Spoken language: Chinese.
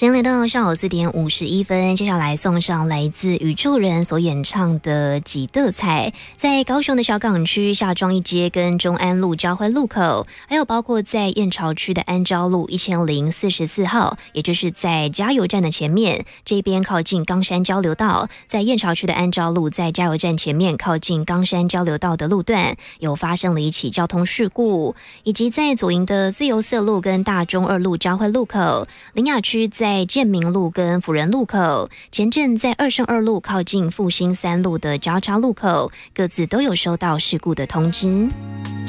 时间来到下午4:51，接下来送上来自宇宙人所演唱的《几道菜》。在高雄的小港区下庄一街跟中安路交汇路口，还有包括在燕巢区的安昭路1044号，也就是在加油站的前面，这边靠近冈山交流道；在燕巢区的安昭路，在加油站前面靠近冈山交流道的路段，有发生了一起交通事故，以及在左营的自由色路跟大中二路交汇路口，苓雅区在建明路跟辅仁路口，前镇在二圣二路靠近复兴3路的交叉路口，各自都有收到事故的通知。